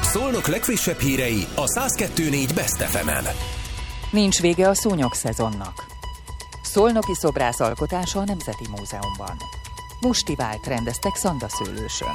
Szolnok legfrissebb hírei a 102.4 Best FM-en. Nincs vége a szúnyog szezonnak. Szolnoki szobrász alkotása a Nemzeti Múzeumban. Mustivált rendeztek Szandaszőlősön.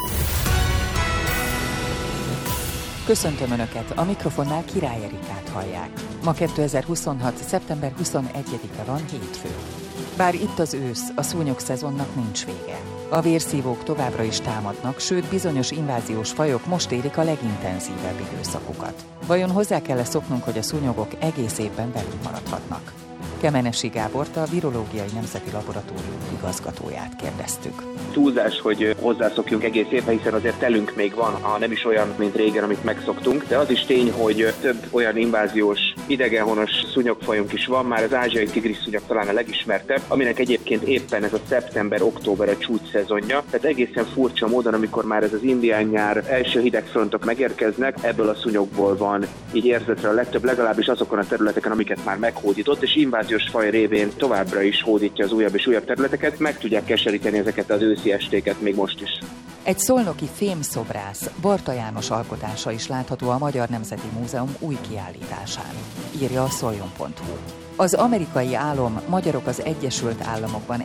Köszöntöm Önöket, a mikrofonnál Király Erikát hallják. Ma 2026. szeptember 21-e van, hétfő. Bár itt az ősz, a szúnyog szezonnak nincs vége. A vérszívók továbbra is támadnak, sőt bizonyos inváziós fajok most érik a legintenzívebb időszakukat. Vajon hozzá kell-e szoknunk, hogy a szúnyogok egész évben velünk maradhatnak? Kemenesi Gábort, a Virológiai Nemzeti Laboratórium igazgatóját kérdeztük. Túlzás, hogy hozzászokjunk egész évben, hiszen azért telünk még van, ha nem is olyan, mint régen, amit megszoktunk, de az is tény, hogy több olyan inváziós, idegenhonos szúnyogfajunk is van, már az ázsiai tigrisszúnyog talán a legismertebb, aminek egyébként éppen ez a szeptember-október a csúcs szezonja, tehát egészen furcsa módon, amikor már ez az indián nyár első hidegfrontok megérkeznek, ebből a szúnyogból van így érzetre a legtöbb, legalábbis azokon a területeken, amiket már meghódított, és inváziós faj révén továbbra is hódítja az újabb és újabb területeket, meg tudják keseríteni ezeket az őszi estéket még most is. Egy szolnoki fémszobrász, Barta János alkotása is látható a Magyar Nemzeti Múzeum új kiállításán, írja a szoljon.hu. Az amerikai álom Magyarok az Egyesült Államokban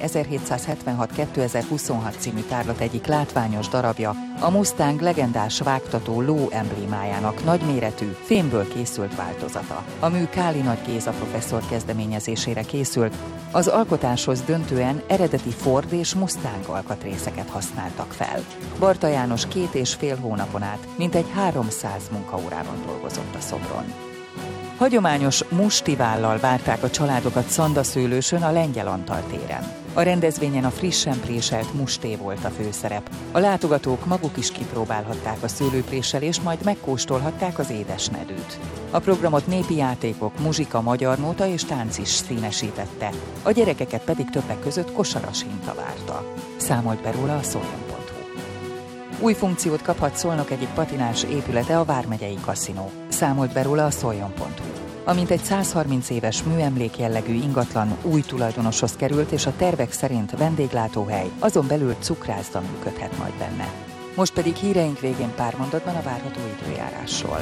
1776-2026 című tárlat egyik látványos darabja, a Mustang legendás vágtató ló emblémájának nagyméretű, fémből készült változata. A mű Káli Nagy Géza professzor kezdeményezésére készült, az alkotáshoz döntően eredeti Ford és Mustang alkatrészeket használtak fel. Barta János 2,5 hónapon át mintegy 300 munkaórában dolgozott a szobron. Hagyományos mustivállal várták a családokat Szandaszőlősön a Lengyel Antal téren. A rendezvényen a frissen préselt musté volt a főszerep. A látogatók maguk is kipróbálhatták a szőlőpréselést, majd megkóstolhatták az édesnedűt. A programot népi játékok, muzsika, magyar nóta és tánc is színesítette. A gyerekeket pedig többek között kosaras hinta várta. Számolt be róla a szoljon.hu. Új funkciót kaphat Szolnok egyik patinás épülete, a Vármegyei Kaszinó. Számolt be róla a szoljon.hu. Amint egy 130 éves műemlék jellegű ingatlan új tulajdonoshoz került, és a tervek szerint vendéglátóhely, azon belül cukrászda működhet majd benne. Most pedig híreink végén pár mondatban a várható időjárásról.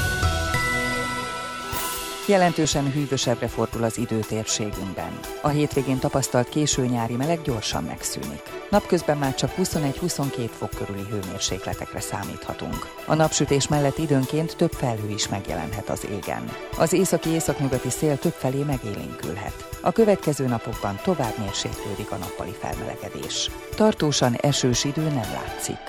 Jelentősen hűvösebbre fordul az idő térségünkben. A hétvégén tapasztalt késő nyári meleg gyorsan megszűnik. Napközben már csak 21-22 fok körüli hőmérsékletekre számíthatunk. A napsütés mellett időnként több felhő is megjelenhet az égen. Az északi-északnyugati szél többfelé megélénkülhet. A következő napokban tovább mérséklődik a nappali felmelegedés. Tartósan esős idő nem látszik.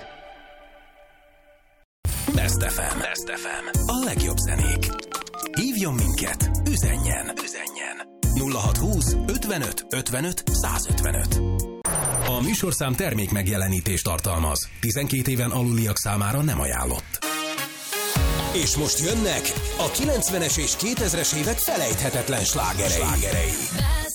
Best FM. A legjobb zenék. Hívjon minket, üzenjen. 0620 55 55 155. A műsorszám termék megjelenítést tartalmaz. 12 éven aluliak számára nem ajánlott. És most jönnek a 90-es és 2000-es évek felejthetetlen slágerei.